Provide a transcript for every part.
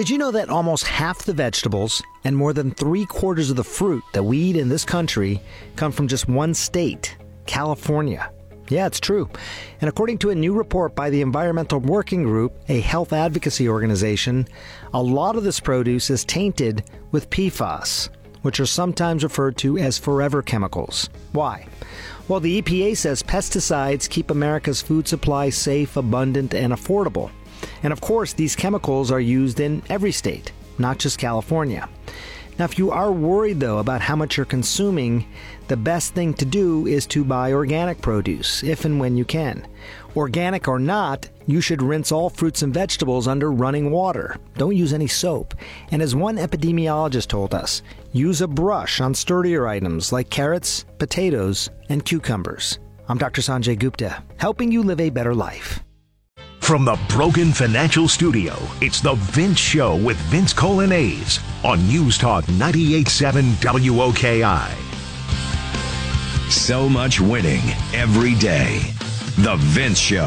Did you know that almost half the vegetables and more than 3/4 of the fruit that we eat in this country come from just one state, California? Yeah, it's true. And according to a new report by the Environmental Working Group, a health advocacy organization, a lot of this produce is tainted with PFAS, which are sometimes referred to as forever chemicals. Why? Well, the EPA says pesticides keep America's food supply safe, abundant, and affordable. And of course, these chemicals are used in every state, not just California. Now, if you are worried, though, about how much you're consuming, the best thing to do is to buy organic produce, if and when you can. Organic or not, you should rinse all fruits and vegetables under running water. Don't use any soap. And as one epidemiologist told us, use a brush on sturdier items like carrots, potatoes, and cucumbers. I'm Dr. Sanjay Gupta, helping you live a better life. From the Brogan Financial Studio, it's The Vince Show with Vince Coglianese on News Talk 98.7 WOKI. So much winning every day. The Vince Show.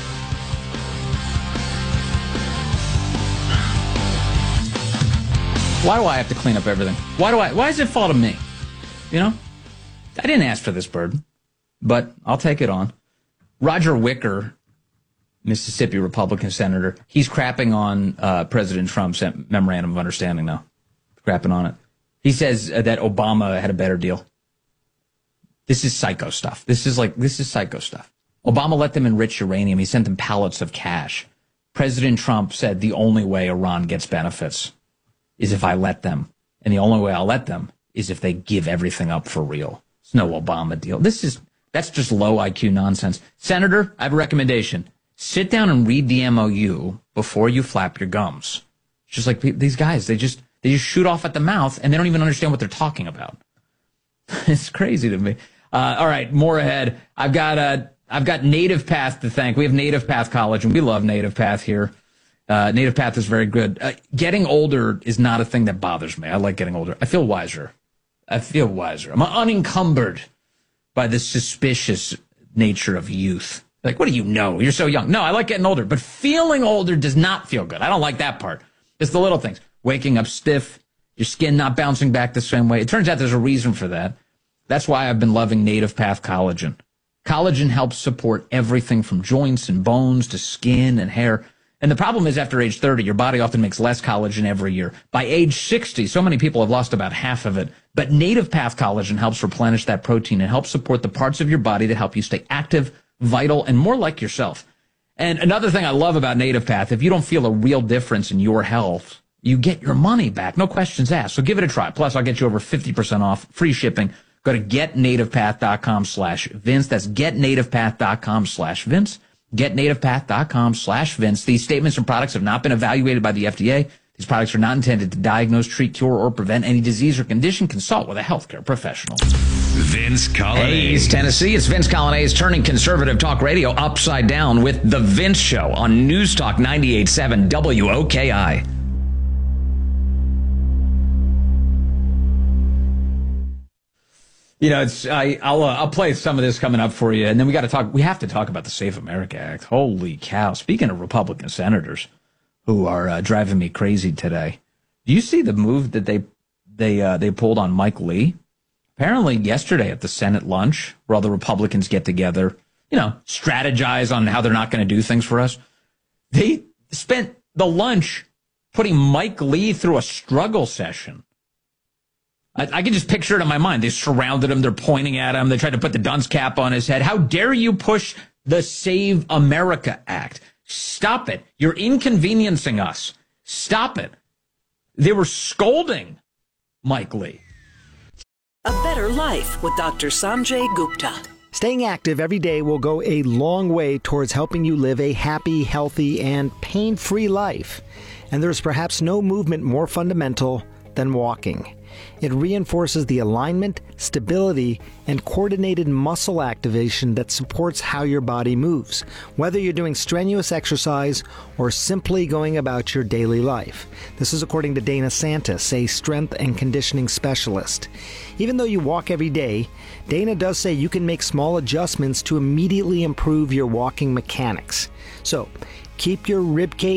Why do I have to clean up everything? Why does it fall to me? You know? I didn't ask for this burden, but I'll take it on. Roger Wicker, Mississippi Republican senator, he's crapping on President Trump's memorandum of understanding now. Crapping on it. He says that Obama had a better deal. This is psycho stuff. This is psycho stuff. Obama let them enrich uranium. He sent them pallets of cash. President Trump said the only way Iran gets benefits is if I let them. And the only way I'll let them is if they give everything up for real. It's no Obama deal. That's just low IQ nonsense. Senator, I have a recommendation. Sit down and read the MOU before you flap your gums. It's just like these guys, they just shoot off at the mouth and they don't even understand what they're talking about. It's crazy to me. All right, more ahead. I've got Native Path to thank. We have Native Path College, and we love Native Path here. Native Path is very good. Getting older is not a thing that bothers me. I like getting older. I feel wiser. I'm unencumbered by the suspicious nature of youth. Like, what do you know? You're so young. No, I like getting older, but feeling older does not feel good. I don't like that part. It's the little things. Waking up stiff, your skin not bouncing back the same way. It turns out there's a reason for that. That's why I've been loving Native Path Collagen. Collagen helps support everything from joints and bones to skin and hair. And the problem is after age 30, your body often makes less collagen every year. By age 60, so many people have lost about half of it. But Native Path Collagen helps replenish that protein and helps support the parts of your body that help you stay active, vital, and more like yourself. And another thing I love about Native Path, if you don't feel a real difference in your health, you get your money back. No questions asked. So give it a try. Plus, I'll get you over 50% off, free shipping. Go to getnativepath.com/Vince. That's getnativepath.com/Vince. Getnativepath.com/Vince. These statements and products have not been evaluated by the FDA. These products are not intended to diagnose, treat, cure, or prevent any disease or condition. Consult with a healthcare professional. Vince Coglianese. Hey, East Tennessee. It's Vince Coglianese turning conservative talk radio upside down with The Vince Show on News Talk 98.7 WOKI. You know, I'll play some of this coming up for you, and then we have to talk about the Safe America Act. Holy cow. Speaking of Republican senators who are driving me crazy today, do you see the move that they pulled on Mike Lee? Apparently yesterday at the Senate lunch, where all the Republicans get together, strategize on how they're not going to do things for us, they spent the lunch putting Mike Lee through a struggle session. I can just picture it in my mind. They surrounded him. They're pointing at him. They tried to put the dunce cap on his head. How dare you push the Save America Act? Stop it. You're inconveniencing us. Stop it. They were scolding Mike Lee. A better life with Dr. Sanjay Gupta. Staying active every day will go a long way towards helping you live a happy, healthy, and pain-free life. And there's perhaps no movement more fundamental than walking. It reinforces the alignment, stability, and coordinated muscle activation that supports how your body moves, whether you're doing strenuous exercise or simply going about your daily life. This is according to Dana Santis, a strength and conditioning specialist. Even though you walk every day, Dana does say you can make small adjustments to immediately improve your walking mechanics. So, keep your rib cage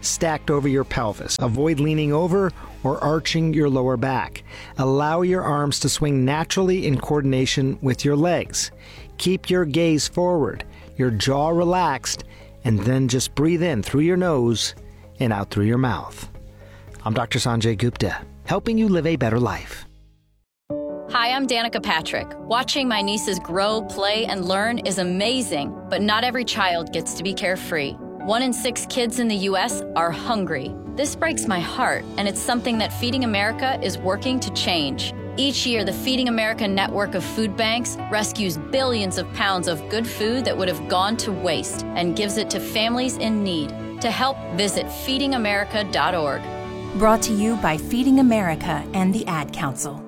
stacked over your pelvis. Avoid leaning over or arching your lower back. Allow your arms to swing naturally in coordination with your legs. Keep your gaze forward, your jaw relaxed, and then just breathe in through your nose and out through your mouth. I'm Dr. Sanjay Gupta, helping you live a better life. Hi, I'm Danica Patrick. Watching my nieces grow, play, and learn is amazing, but not every child gets to be carefree. 1 in 6 kids in the U.S. are hungry. This breaks my heart, and it's something that Feeding America is working to change. Each year, the Feeding America network of food banks rescues billions of pounds of good food that would have gone to waste and gives it to families in need. To help, visit feedingamerica.org. Brought to you by Feeding America and the Ad Council.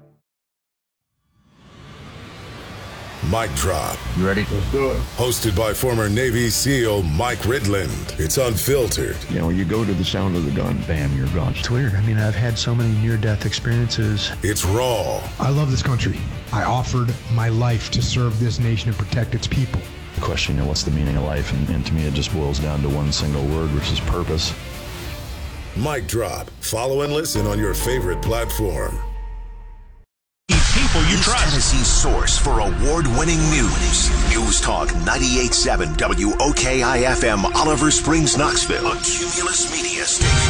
Mic Drop. You ready? Let's do it. Hosted by former Navy SEAL Mike Ridland. It's unfiltered. You know, you go to the sound of the gun, bam, you're gone. It's weird. I mean, I've had so many near-death experiences. It's raw. I love this country. I offered my life to serve this nation and protect its people. The question, you know, what's the meaning of life? And to me, it just boils down to one single word, which is purpose. Mic Drop. Follow and listen on your favorite platform. People you trust. Tennessee's source for award-winning news. News Talk 98.7 WOKI-FM, Oliver Springs, Knoxville. A Cumulus Media Station.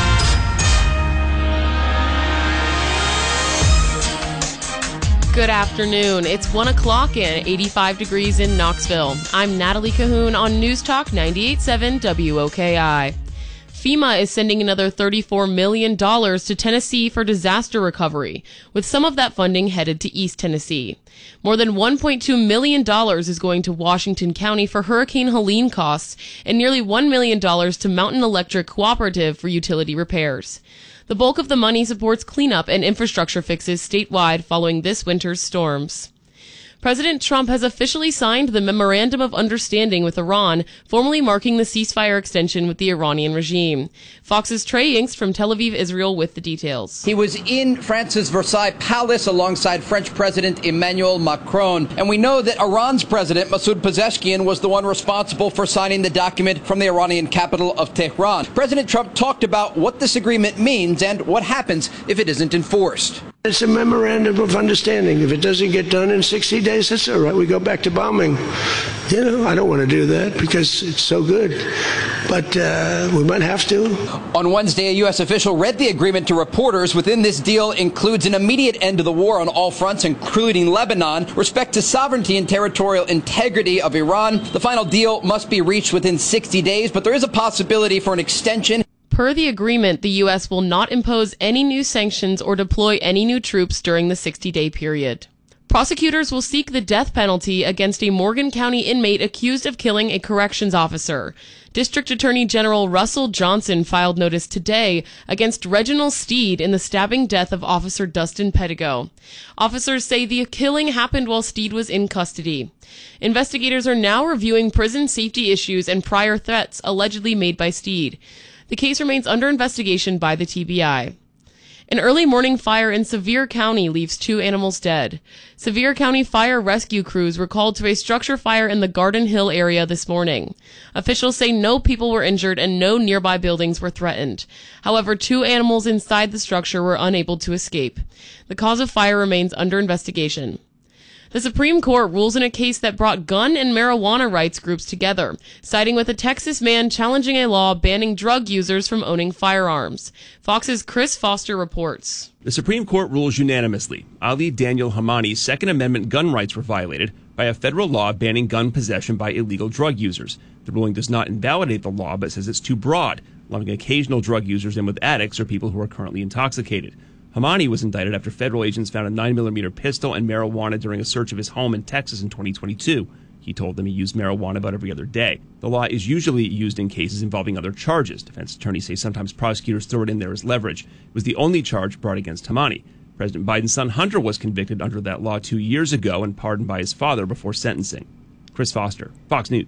Good afternoon. It's 1 o'clock and 85 degrees in Knoxville. I'm Natalie Cahoon on News Talk 98.7 WOKI. FEMA is sending another $34 million to Tennessee for disaster recovery, with some of that funding headed to East Tennessee. More than $1.2 million is going to Washington County for Hurricane Helene costs, and nearly $1 million to Mountain Electric Cooperative for utility repairs. The bulk of the money supports cleanup and infrastructure fixes statewide following this winter's storms. President Trump has officially signed the Memorandum of Understanding with Iran, formally marking the ceasefire extension with the Iranian regime. Fox's Trey Inks from Tel Aviv, Israel, with the details. He was in France's Versailles Palace alongside French President Emmanuel Macron. And we know that Iran's president, Masoud Pezeshkian, was the one responsible for signing the document from the Iranian capital of Tehran. President Trump talked about what this agreement means and what happens if it isn't enforced. It's a memorandum of understanding. If it doesn't get done in 60 days, that's all right. We go back to bombing. You know, I don't want to do that because it's so good. But we might have to. On Wednesday, a U.S. official read the agreement to reporters. Within this deal includes an immediate end to the war on all fronts, including Lebanon, respect to sovereignty and territorial integrity of Iran. The final deal must be reached within 60 days, but there is a possibility for an extension. Per the agreement, the U.S. will not impose any new sanctions or deploy any new troops during the 60-day period. Prosecutors will seek the death penalty against a Morgan County inmate accused of killing a corrections officer. District Attorney General Russell Johnson filed notice today against Reginald Steed in the stabbing death of Officer Dustin Pettigo. Officers say the killing happened while Steed was in custody. Investigators are now reviewing prison safety issues and prior threats allegedly made by Steed. The case remains under investigation by the TBI. An early morning fire in Sevier County leaves 2 animals dead. Sevier County fire rescue crews were called to a structure fire in the Garden Hill area this morning. Officials say no people were injured and no nearby buildings were threatened. However, 2 animals inside the structure were unable to escape. The cause of fire remains under investigation. The Supreme Court rules in a case that brought gun and marijuana rights groups together, siding with a Texas man challenging a law banning drug users from owning firearms. Fox's Chris Foster reports. The Supreme Court rules unanimously. Ali Daniel Hamani's Second Amendment gun rights were violated by a federal law banning gun possession by illegal drug users. The ruling does not invalidate the law, but says it's too broad, lumping occasional drug users in with addicts or people who are currently intoxicated. Hamani was indicted after federal agents found a 9mm pistol and marijuana during a search of his home in Texas in 2022. He told them he used marijuana about every other day. The law is usually used in cases involving other charges. Defense attorneys say sometimes prosecutors throw it in there as leverage. It was the only charge brought against Hamani. President Biden's son Hunter was convicted under that law 2 years ago and pardoned by his father before sentencing. Chris Foster, Fox News.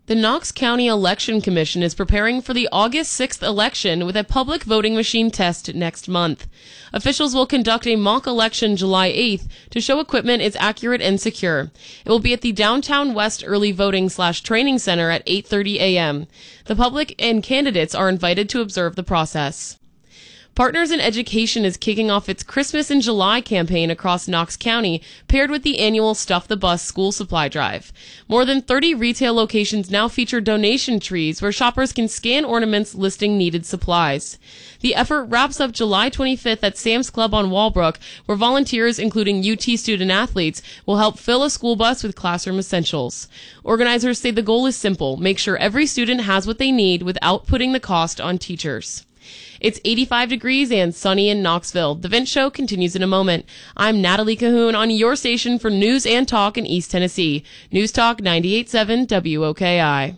The Knox County Election Commission is preparing for the August 6th election with a public voting machine test next month. Officials will conduct a mock election July 8th to show equipment is accurate and secure. It will be at the Downtown West Early Voting/Training Center at 8:30 a.m. The public and candidates are invited to observe the process. Partners in Education is kicking off its Christmas in July campaign across Knox County, paired with the annual Stuff the Bus school supply drive. More than 30 retail locations now feature donation trees where shoppers can scan ornaments listing needed supplies. The effort wraps up July 25th at Sam's Club on Walbrook, where volunteers, including UT student athletes, will help fill a school bus with classroom essentials. Organizers say the goal is simple: make sure every student has what they need without putting the cost on teachers. It's 85 degrees and sunny in Knoxville. The Vince Show continues in a moment. I'm Natalie Cahoon on your station for news and talk in East Tennessee. News Talk 98.7 WOKI.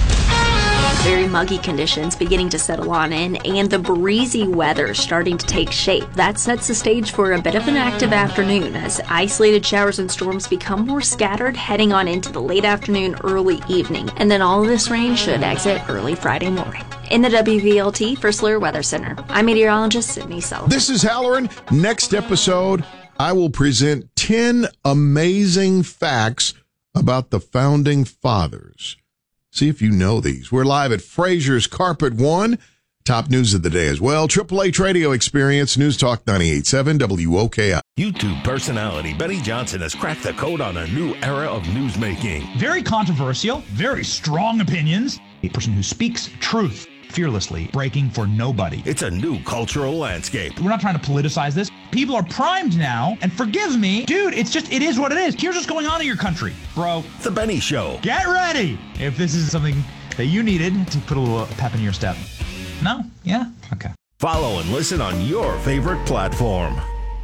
Very muggy conditions beginning to settle on in, and the breezy weather starting to take shape. That sets the stage for a bit of an active afternoon as isolated showers and storms become more scattered heading on into the late afternoon, early evening. And then all of this rain should exit early Friday morning. In the WVLT First Alert Weather Center, I'm meteorologist Sydney Sullivan. This is Halloran. Next episode, I will present 10 amazing facts about the Founding Fathers. See if you know these. We're live at Frazier's Carpet One. Top news of the day as well. Triple H Radio Experience, News Talk 98.7 WOKI. YouTube personality Benny Johnson has cracked the code on a new era of newsmaking. Very controversial, very strong opinions. A person who speaks truth fearlessly, breaking for nobody. It's a new cultural landscape. We're not trying to politicize this. People are primed now, and forgive me, dude, it is what it is. Here's what's going on in your country, bro. The Benny Show. Get ready if this is something that you needed to put a little pep in your step. No? Yeah? Okay. Follow and listen on your favorite platform.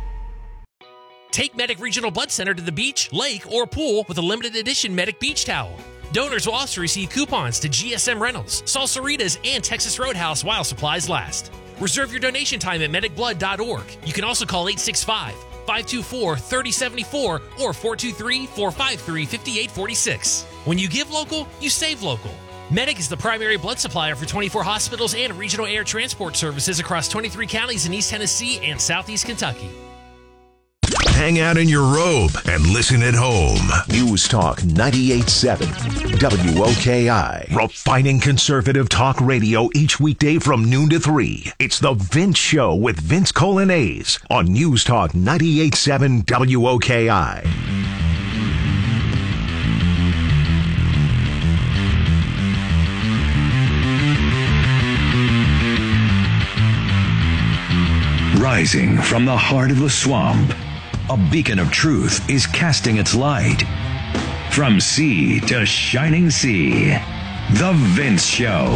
Take Medic Regional Blood Center to the beach, lake, or pool with a limited edition Medic Beach Towel. Donors will also receive coupons to GSM Rentals, Salsaritas, and Texas Roadhouse while supplies last. Reserve your donation time at medicblood.org. You can also call 865-524-3074 or 423-453-5846. When you give local, you save local. Medic is the primary blood supplier for 24 hospitals and regional air transport services across 23 counties in East Tennessee and Southeast Kentucky. Hang out in your robe and listen at home. News Talk 98.7 WOKI. Refining conservative talk radio each weekday from noon to 3. It's The Vince Show with Vince Colonnese on News Talk 98.7 WOKI. Rising from the heart of the swamp, a beacon of truth is casting its light. From sea to shining sea, The Vince Show.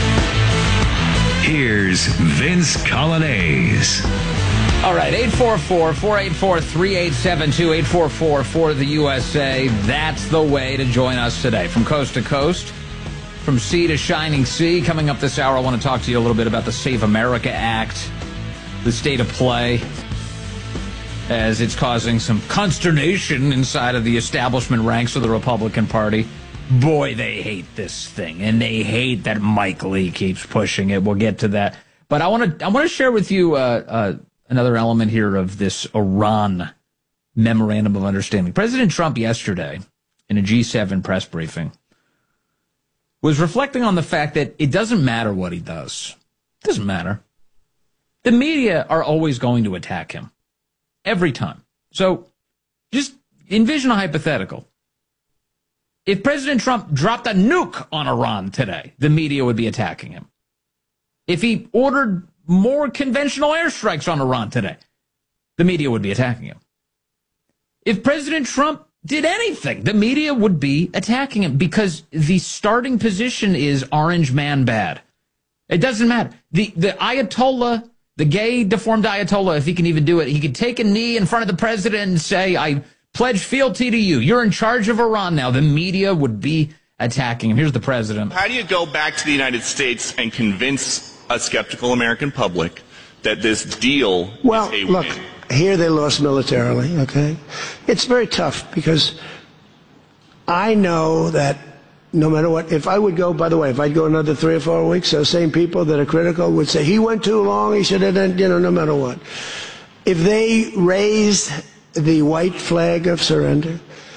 Here's Vince Colonnese. All right, 844-484-3872, 844 for the USA. That's the way to join us today. From coast to coast, from sea to shining sea. Coming up this hour, I want to talk to you a little bit about the Save America Act, the state of play, as it's causing some consternation inside of the establishment ranks of the Republican Party. Boy, they hate this thing, and they hate that Mike Lee keeps pushing it. We'll get to that. But I want to share with you another element here of this Iran memorandum of understanding. President Trump yesterday, in a G7 press briefing, was reflecting on the fact that it doesn't matter what he does. It doesn't matter. The media are always going to attack him. Every time. So just envision a hypothetical. If President Trump dropped a nuke on Iran today, the media would be attacking him. If he ordered more conventional airstrikes on Iran today, the media would be attacking him. If President Trump did anything, the media would be attacking him because the starting position is orange man bad. It doesn't matter. The Ayatollah, the gay, deformed Ayatollah, if he can even do it, he could take a knee in front of the president and say, I pledge fealty to you. You're in charge of Iran now. The media would be attacking him. Here's the president. How do you go back to the United States and convince a skeptical American public that this deal is a look, win? Here they lost militarily, okay? It's very tough because I know that no matter what. If I would go, by the way, if I'd go another 3 or 4 weeks, those same people that are critical would say, he went too long, he should have done, no matter what. If they raised the white flag of surrender,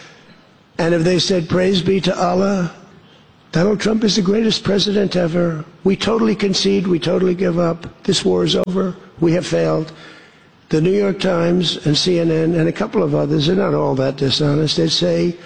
and if they said, praise be to Allah, Donald Trump is the greatest president ever, we totally concede, we totally give up, this war is over, we have failed. The New York Times and CNN and a couple of others, they're not all that dishonest, they'd say,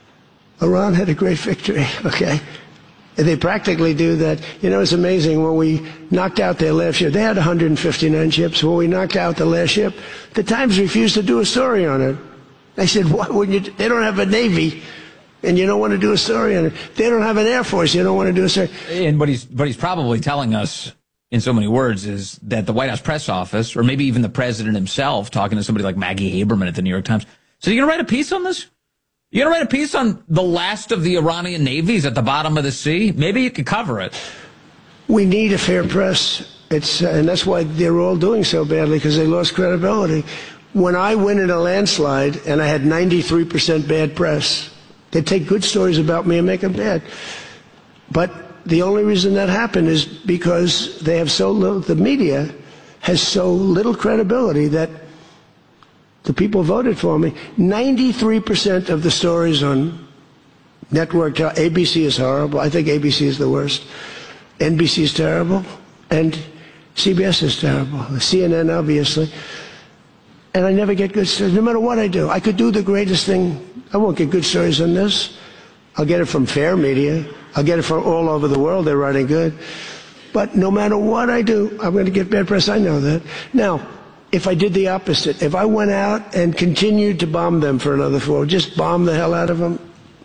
Iran had a great victory, okay? And they practically do that. It's amazing. When we knocked out their last ship, they had 159 ships. When we knocked out the last ship, the Times refused to do a story on it. They said, why wouldn't you? They don't have a Navy, and you don't want to do a story on it. They don't have an Air Force, you don't want to do a story. And what he's probably telling us in so many words is that the White House press office, or maybe even the president himself, talking to somebody like Maggie Haberman at the New York Times, so you're going to write a piece on this? You're going to write a piece on the last of the Iranian navies at the bottom of the sea? Maybe you could cover it. We need a fair press. And that's why they're all doing so badly, because they lost credibility. When I win in a landslide and I had 93% bad press, they take good stories about me and make them bad. But the only reason that happened is because they have so little, the media has so little credibility that the people voted for me. 93% of the stories on network, ABC is horrible. I think ABC is the worst. NBC is terrible. And CBS is terrible. CNN, obviously. And I never get good stories, no matter what I do. I could do the greatest thing. I won't get good stories on this. I'll get it from fair media. I'll get it from all over the world. They're writing good. But no matter what I do, I'm going to get bad press. I know that. Now, if I did the opposite, if I went out and continued to bomb them for another 4, just bomb the hell out of them,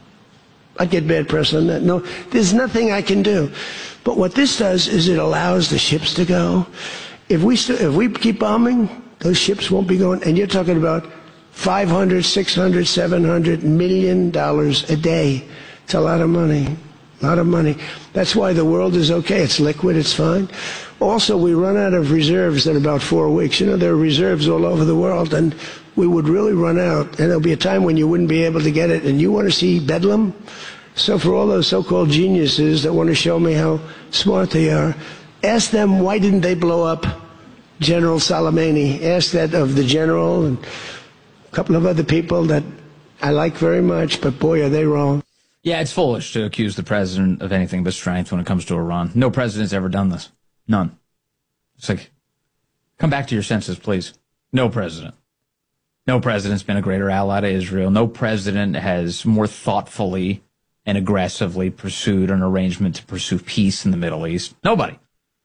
I'd get bad press on that. No, there's nothing I can do. But what this does is it allows the ships to go. If we keep bombing, those ships won't be going. And you're talking about $500, $600, $700 million a day. It's a lot of money. A lot of money. That's why the world is okay. It's liquid. It's fine. Also, we run out of reserves in about 4 weeks. There are reserves all over the world, and we would really run out. And there'll be a time when you wouldn't be able to get it. And you want to see bedlam? So for all those so-called geniuses that want to show me how smart they are, ask them why didn't they blow up General Soleimani? Ask that of the general and a couple of other people that I like very much, but boy, are they wrong. Yeah, it's foolish to accuse the president of anything but strength when it comes to Iran. No president's ever done this. None. It's like, come back to your senses, please. No president. No president's been a greater ally to Israel. No president has more thoughtfully and aggressively pursued an arrangement to pursue peace in the Middle East. Nobody.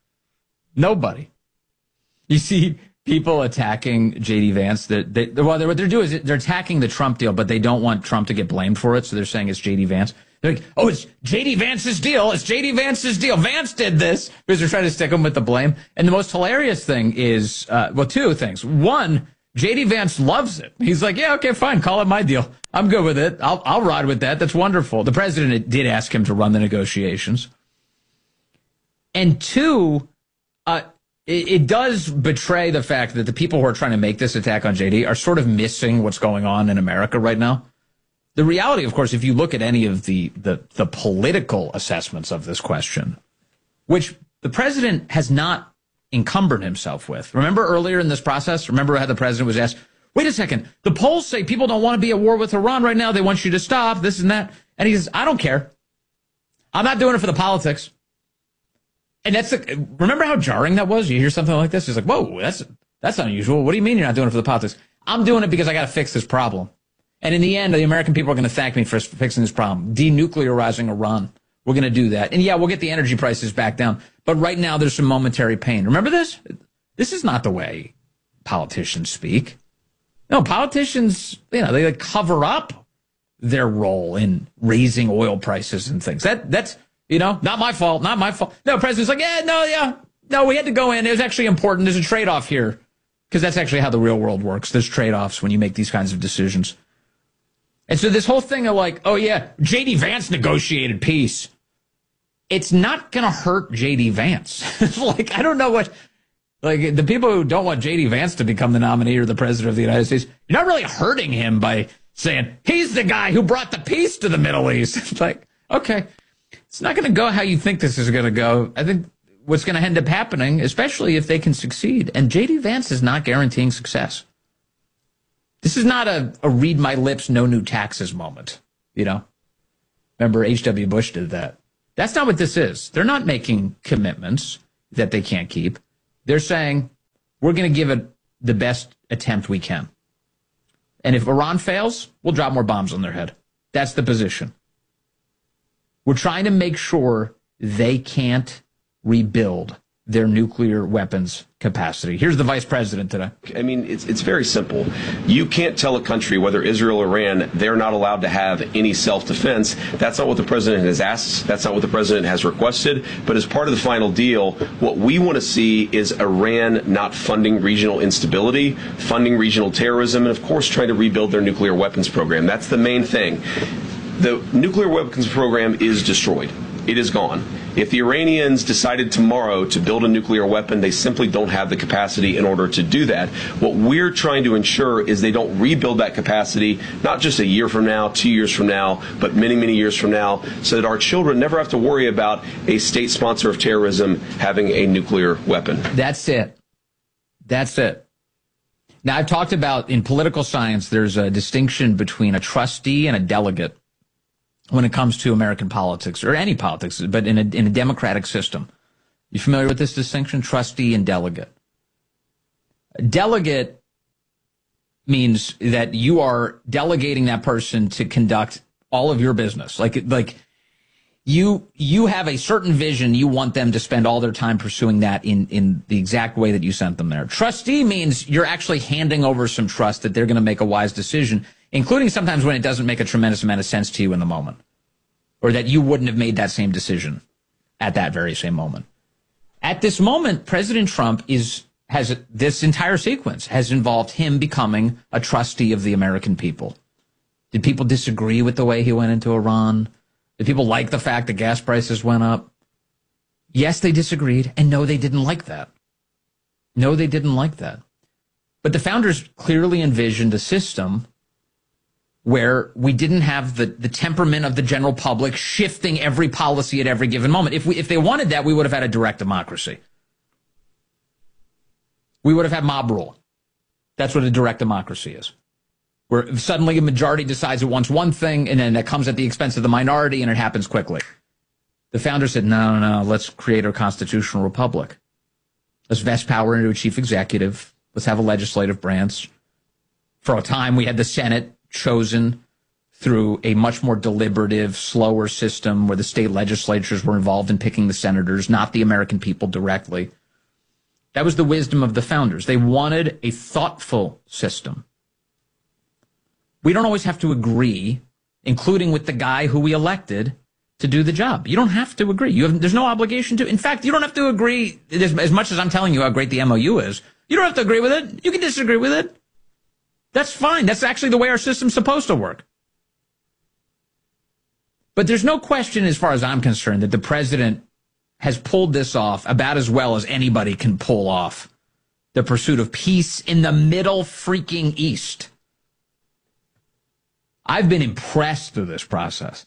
Nobody. You see people attacking J.D. Vance. What they're doing is they're attacking the Trump deal, but they don't want Trump to get blamed for it, so they're saying it's J.D. Vance. They're like, oh, it's J.D. Vance's deal. It's J.D. Vance's deal. Vance did this, because they're trying to stick him with the blame. And the most hilarious thing is, two things. One, J.D. Vance loves it. He's like, yeah, okay, fine, call it my deal. I'm good with it. I'll ride with that. That's wonderful. The president did ask him to run the negotiations. And two, it does betray the fact that the people who are trying to make this attack on JD are sort of missing what's going on in America right now. The reality, of course, if you look at any of the political assessments of this question, which the president has not encumbered himself with. Remember earlier in this process? Remember how the president was asked, wait a second, the polls say people don't want to be at war with Iran right now. They want you to stop, this and that. And he says, I don't care. I'm not doing it for the politics. And remember how jarring that was? You hear something like this, it's like, whoa, that's unusual. What do you mean you're not doing it for the politics? I'm doing it because I got to fix this problem. And in the end, the American people are going to thank me for fixing this problem. Denuclearizing Iran. We're going to do that. And yeah, we'll get the energy prices back down. But right now, there's some momentary pain. Remember this? This is not the way politicians speak. No, politicians, they cover up their role in raising oil prices and things. That's not my fault, not my fault. No, president's like, no, we had to go in. It was actually important. There's a trade-off here. Because that's actually how the real world works. There's trade-offs when you make these kinds of decisions. And so this whole thing of like, oh yeah, J.D. Vance negotiated peace. It's not going to hurt J.D. Vance. Like, I don't know what, like, the people who don't want J.D. Vance to become the nominee or the president of the United States, you're not really hurting him by saying, he's the guy who brought the peace to the Middle East. It's like, okay. It's not going to go how you think this is going to go. I think what's going to end up happening, especially if they can succeed, and J.D. Vance is not guaranteeing success. This is not a read my lips, no new taxes moment, you know? Remember, H.W. Bush did that. That's not what this is. They're not making commitments that they can't keep. They're saying, we're going to give it the best attempt we can. And if Iran fails, we'll drop more bombs on their head. That's the position. We're trying to make sure they can't rebuild their nuclear weapons capacity. Here's the vice president today. I mean, it's very simple. You can't tell a country, whether Israel or Iran, they're not allowed to have any self-defense. That's not what the president has asked. That's not what the president has requested. But as part of the final deal, what we want to see is Iran not funding regional instability, funding regional terrorism, and of course trying to rebuild their nuclear weapons program. That's the main thing. The nuclear weapons program is destroyed. It is gone. If the Iranians decided tomorrow to build a nuclear weapon, they simply don't have the capacity in order to do that. What we're trying to ensure is they don't rebuild that capacity, not just a year from now, 2 years from now, but many, many years from now, so that our children never have to worry about a state sponsor of terrorism having a nuclear weapon. That's it. That's it. Now, I've talked about in political science, there's a distinction between a trustee and a delegate when it comes to American politics, or any politics, but in a democratic system. You familiar with this distinction? Trustee and delegate. A delegate means that you are delegating that person to conduct all of your business. Like you have a certain vision, you want them to spend all their time pursuing that in the exact way that you sent them there. Trustee means you're actually handing over some trust that they're going to make a wise decision, including sometimes when it doesn't make a tremendous amount of sense to you in the moment, or that you wouldn't have made that same decision at that very same moment. At this moment, President Trump has this entire sequence has involved him becoming a trustee of the American people. Did people disagree with the way he went into Iran? Did people like the fact that gas prices went up? Yes, they disagreed, and no, they didn't like that. No, they didn't like that. But the founders clearly envisioned a system where we didn't have the temperament of the general public shifting every policy at every given moment. If they wanted that, we would have had a direct democracy. We would have had mob rule. That's what a direct democracy is, where suddenly a majority decides it wants one thing, and then that comes at the expense of the minority, and it happens quickly. The founders said, no, let's create a constitutional republic. Let's vest power into a chief executive. Let's have a legislative branch. For a time, we had the Senate chosen through a much more deliberative, slower system where the state legislatures were involved in picking the senators, not the American people directly. That was the wisdom of the founders. They wanted a thoughtful system. We don't always have to agree, including with the guy who we elected to do the job. You don't have to agree. There's no obligation to. In fact, you don't have to agree as much as I'm telling you how great the MOU is. You don't have to agree with it. You can disagree with it. That's fine. That's actually the way our system's supposed to work. But there's no question, as far as I'm concerned, that the president has pulled this off about as well as anybody can pull off the pursuit of peace in the Middle freaking East. I've been impressed through this process.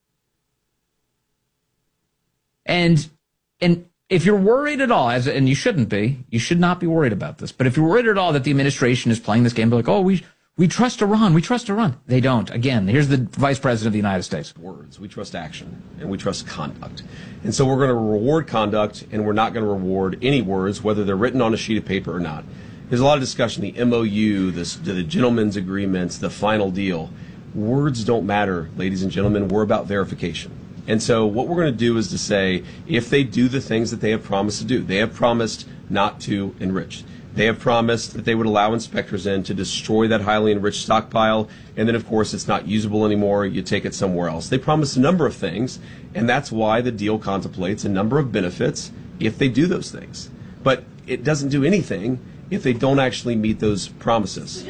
And if you're worried at all, and you shouldn't be, you should not be worried about this. But if you're worried at all that the administration is playing this game, like, oh, we trust Iran, we trust Iran. They don't. Again, here's the Vice President of the United States. Words. We trust action, and we trust conduct. And so we're going to reward conduct, and we're not going to reward any words, whether they're written on a sheet of paper or not. There's a lot of discussion, the MOU, the gentleman's agreements, the final deal. Words don't matter, ladies and gentlemen. We're about verification. And so what we're going to do is to say, if they do the things that they have promised to do, they have promised not to enrich. They have promised that they would allow inspectors in to destroy that highly enriched stockpile, and then, of course, it's not usable anymore. You take it somewhere else. They promised a number of things, and that's why the deal contemplates a number of benefits if they do those things. But it doesn't do anything if they don't actually meet those promises.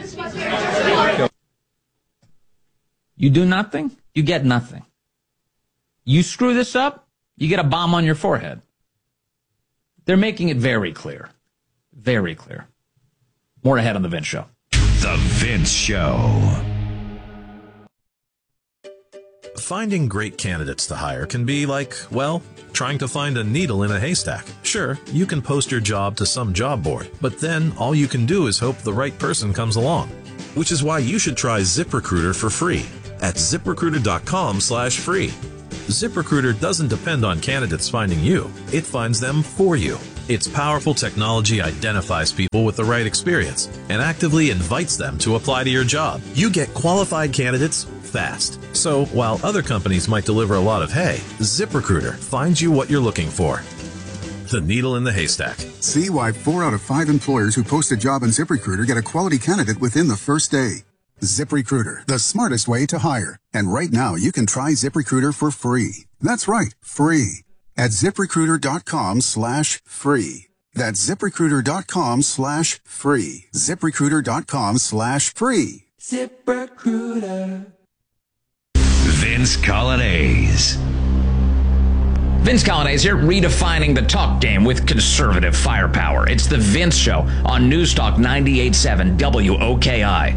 You do nothing, you get nothing. You screw this up, you get a bomb on your forehead. They're making it very clear. Very clear. More ahead on The Vince Show. The Vince Show. Finding great candidates to hire can be like, well, trying to find a needle in a haystack. Sure, you can post your job to some job board, but then all you can do is hope the right person comes along. Which is why you should try ZipRecruiter for free at ZipRecruiter.com/free. ZipRecruiter doesn't depend on candidates finding you. It finds them for you. Its powerful technology identifies people with the right experience and actively invites them to apply to your job. You get qualified candidates fast. So while other companies might deliver a lot of hay, ZipRecruiter finds you what you're looking for. The needle in the haystack. See why 4 out of 5 employers who post a job on ZipRecruiter get a quality candidate within the first day. ZipRecruiter, the smartest way to hire. And right now, you can try ZipRecruiter for free. That's right, free. At ZipRecruiter.com/free. That's ZipRecruiter.com/free. ZipRecruiter.com/free. ZipRecruiter. Vince Colonnese. Vince Colonnese here, redefining the talk game with conservative firepower. It's the Vince Show on News Talk 98.7 WOKI.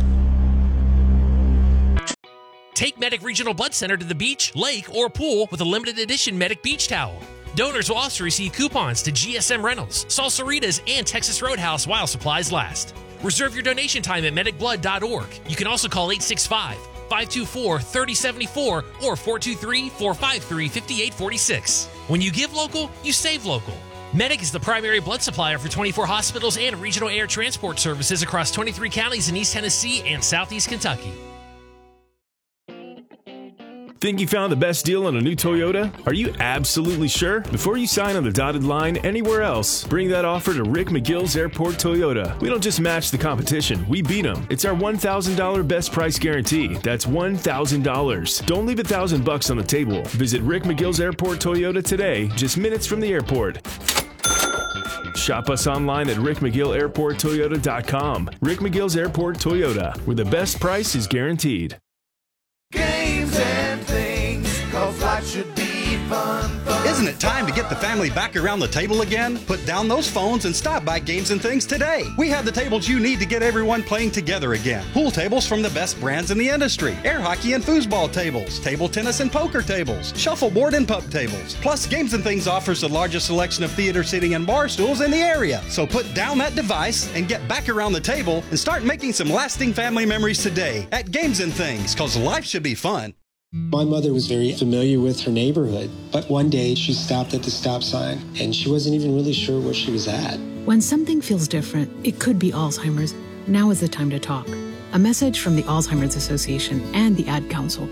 Take Medic Regional Blood Center to the beach, lake, or pool with a limited edition Medic Beach Towel. Donors will also receive coupons to GSM Rentals, Salsaritas, and Texas Roadhouse while supplies last. Reserve your donation time at medicblood.org. You can also call 865-524-3074 or 423-453-5846. When you give local, you save local. Medic is the primary blood supplier for 24 hospitals and regional air transport services across 23 counties in East Tennessee and Southeast Kentucky. Think you found the best deal on a new Toyota? Are you absolutely sure? Before you sign on the dotted line anywhere else, bring that offer to Rick McGill's Airport Toyota. We don't just match the competition, we beat them. It's our $1,000 best price guarantee. That's $1,000. Don't leave $1,000 on the table. Visit Rick McGill's Airport Toyota today, just minutes from the airport. Shop us online at rickmcgillairporttoyota.com. Rick McGill's Airport Toyota, where the best price is guaranteed. Games and things, 'cause life should be fun. Isn't it time to get the family back around the table again? Put down those phones and stop by Games and Things today. We have the tables you need to get everyone playing together again. Pool tables from the best brands in the industry. Air hockey and foosball tables. Table tennis and poker tables. Shuffleboard and puck tables. Plus, Games and Things offers the largest selection of theater seating and bar stools in the area. So put down that device and get back around the table and start making some lasting family memories today at Games and Things, 'cause life should be fun. My mother was very familiar with her neighborhood, but one day she stopped at the stop sign and she wasn't even really sure where she was at. When something feels different, it could be Alzheimer's. Now is the time to talk. A message from the Alzheimer's Association and the Ad Council.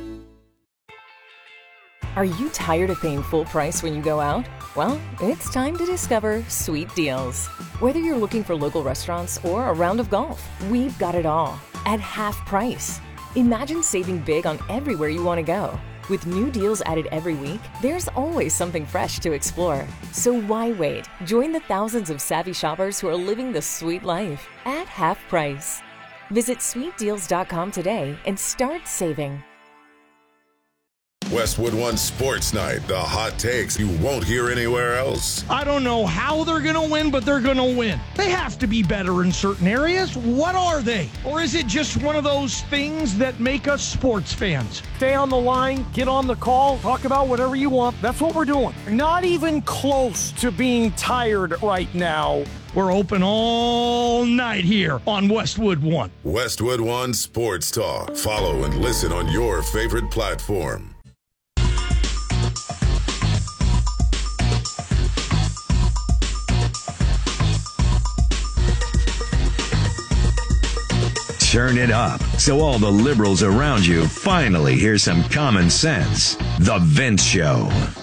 Are you tired of paying full price when you go out? Well, it's time to discover Sweet Deals. Whether you're looking for local restaurants or a round of golf, we've got it all at half price. Imagine saving big on everywhere you want to go. With new deals added every week, there's always something fresh to explore. So why wait? Join the thousands of savvy shoppers who are living the sweet life at half price. Visit sweetdeals.com today and start saving. Westwood One Sports Night, the hot takes you won't hear anywhere else. I don't know how they're going to win, but they're going to win. They have to be better in certain areas. What are they? Or is it just one of those things that make us sports fans? Stay on the line, get on the call, talk about whatever you want. That's what we're doing. Not even close to being tired right now. We're open all night here on Westwood One. Westwood One Sports Talk. Follow and listen on your favorite platform. Turn it up so all the liberals around you finally hear some common sense. The Vince Show.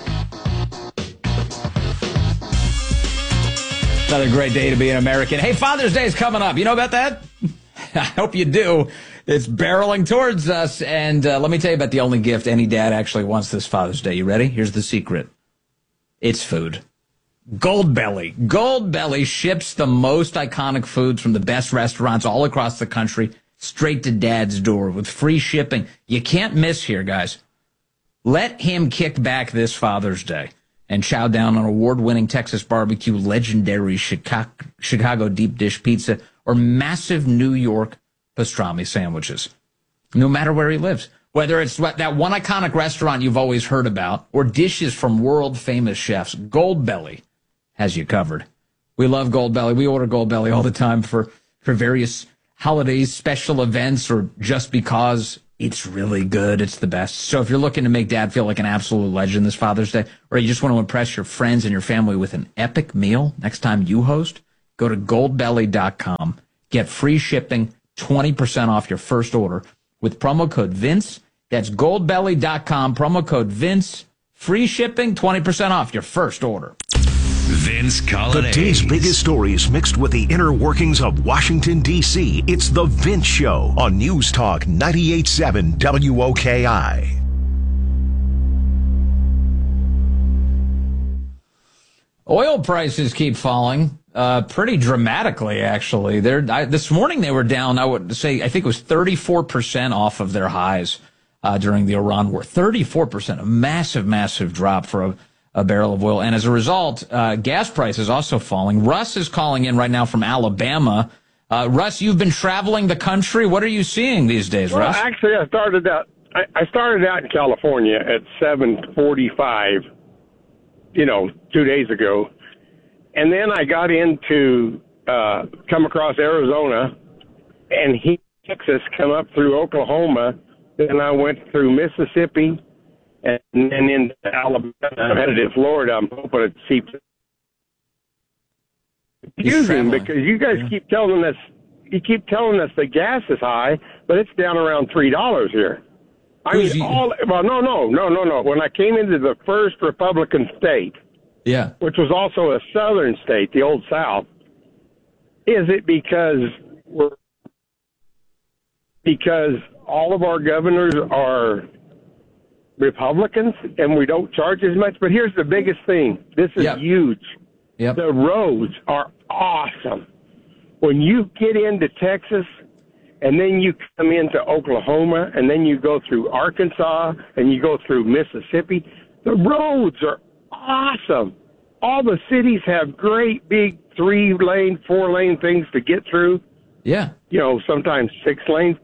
Another great day to be an American. Hey, Father's Day is coming up. You know about that? I hope you do. It's barreling towards us. And let me tell you about the only gift any dad actually wants this Father's Day. You ready? Here's the secret. It's food. Goldbelly. Goldbelly ships the most iconic foods from the best restaurants all across the country straight to Dad's door with free shipping. You can't miss here, guys. Let him kick back this Father's Day and chow down on award-winning Texas barbecue, legendary Chicago deep dish pizza, or massive New York pastrami sandwiches. No matter where he lives, Whether it's that one iconic restaurant you've always heard about or dishes from world-famous chefs, Goldbelly has you covered. We love Goldbelly. We order Goldbelly all the time for various holidays, special events, or just because it's really good. It's the best. So if you're looking to make Dad feel like an absolute legend this Father's Day, or you just want to impress your friends and your family with an epic meal next time you host, go to goldbelly.com. Get free shipping, 20% off your first order with promo code Vince. That's goldbelly.com, promo code Vince. Free shipping, 20% off your first order. Vince Coglianese. The day's biggest stories mixed with the inner workings of Washington, D.C. It's The Vince Show on News Talk 98.7 WOKI. Oil prices keep falling pretty dramatically, actually. This morning they were down, I think it was 34% off of their highs during the Iran war. 34%, a massive, massive drop for a barrel of oil. And as a result, gas prices also falling. Russ is calling in right now from Alabama. Russ, you've been traveling the country. What are you seeing these days, Russ? Actually, I started out in California at 7:45, 2 days ago. And then I got into, come across Arizona and Texas, come up through Oklahoma. Then I went through Mississippi and then into Alabama. I'm headed to Florida. I'm hoping to see. Confusing because you guys keep telling us the gas is high, but it's down around $3 here. No. When I came into the first Republican state, which was also a southern state, the Old South, is it because all of our governors are Republicans and we don't charge as much? But here's the biggest thing. This is huge. The roads are awesome. When you get into Texas and then you come into Oklahoma and then you go through Arkansas and you go through Mississippi, the roads are awesome. All the cities have great big 3-lane, 4-lane things to get through. Yeah. Sometimes 6 lanes.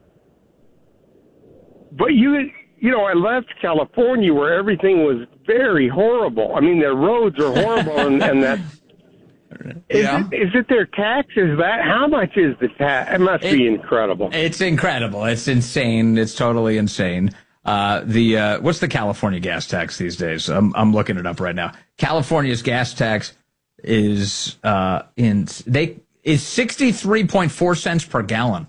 But I left California where everything was very horrible. I mean, their roads are horrible, and that. Is it their taxes? How much is the tax? It must be incredible. It's incredible. It's insane. It's totally insane. What's the California gas tax these days? I'm looking it up right now. California's gas tax is 63.4 cents per gallon.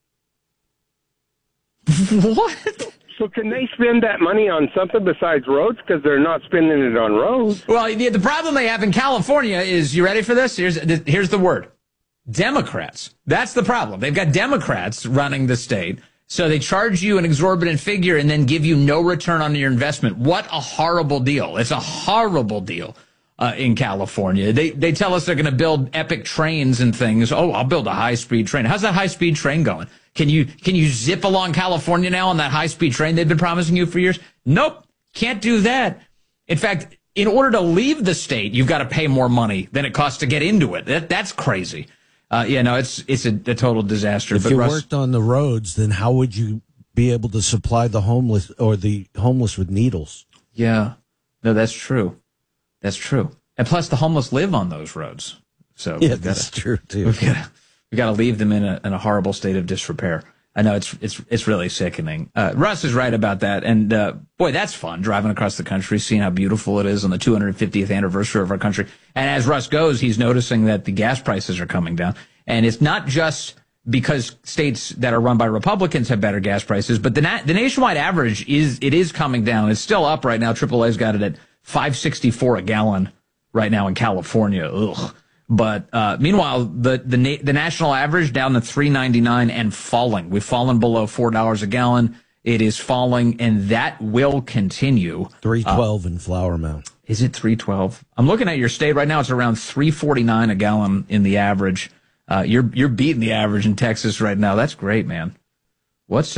What? So can they spend that money on something besides roads? Because they're not spending it on roads. Well, the problem they have in California is, you ready for this? Here's the word. Democrats. That's the problem. They've got Democrats running the state. So they charge you an exorbitant figure and then give you no return on your investment. What a horrible deal. It's a horrible deal in California. They tell us they're going to build epic trains and things. Oh, I'll build a high-speed train. How's that high-speed train going? Can you zip along California now on that high-speed train they've been promising you for years? Nope, can't do that. In fact, in order to leave the state, you've got to pay more money than it costs to get into it. That's crazy. It's a total disaster. If you worked on the roads, then how would you be able to supply the homeless with needles? Yeah, no, that's true. That's true. And plus, the homeless live on those roads. So that's true too. We got to leave them in a horrible state of disrepair. I know it's really sickening. Russ is right about that. And boy, that's fun, driving across the country, seeing how beautiful it is on the 250th anniversary of our country. And as Russ goes, he's noticing that the gas prices are coming down. And it's not just because states that are run by Republicans have better gas prices, but the nationwide average is coming down. It's still up right now. AAA's got it at $5.64 a gallon right now in California. Ugh. But meanwhile, the national average down to $3.99 and falling. We've fallen below $4 a gallon. It is falling, and that will continue. $3.12 in Flower Mound. Is it $3.12? I'm looking at your state right now. It's around $3.49 a gallon in the average. You're beating the average in Texas right now. That's great, man. What's